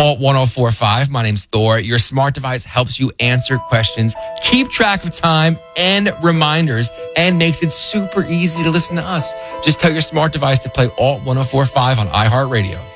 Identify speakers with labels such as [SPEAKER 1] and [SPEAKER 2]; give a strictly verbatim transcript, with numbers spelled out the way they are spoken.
[SPEAKER 1] Alt ten forty-five. My name's Thor. Your smart device helps you answer questions, keep track of time and reminders, and makes it super easy to listen to us. Just tell your smart device to play Alt ten forty-five on iHeartRadio.